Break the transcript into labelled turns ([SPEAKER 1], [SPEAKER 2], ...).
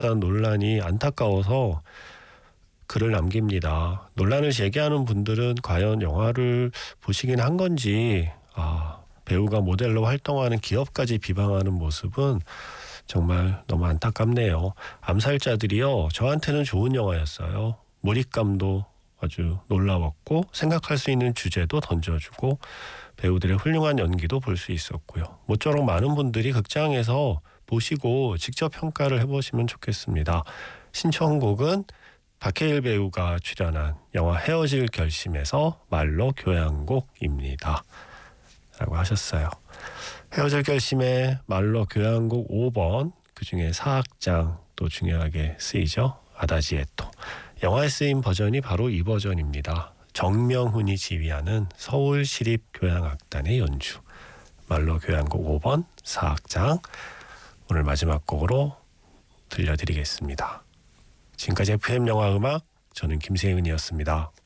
[SPEAKER 1] 논란이 안타까워서 글을 남깁니다. 논란을 제기하는 분들은 과연 영화를 보시긴 한 건지 배우가 모델로 활동하는 기업까지 비방하는 모습은 정말 너무 안타깝네요. 암살자들이요, 저한테는 좋은 영화였어요. 몰입감도 아주 놀라웠고 생각할 수 있는 주제도 던져주고 배우들의 훌륭한 연기도 볼 수 있었고요. 모쪼록 많은 분들이 극장에서 보시고 직접 평가를 해보시면 좋겠습니다. 신청곡은 박해일 배우가 출연한 영화 헤어질 결심에서 말로 교향곡입니다 라고 하셨어요. 헤어질 결심의 말로 교향곡 5번, 그중에 사악장도 중요하게 쓰이죠. 아다지에토. 영화에 쓰인 버전이 바로 이 버전입니다. 정명훈이 지휘하는 서울시립교향악단의 연주. 말로 교향곡 5번 사악장, 오늘 마지막 곡으로 들려드리겠습니다. 지금까지 FM 영화음악, 저는 김세윤이었습니다.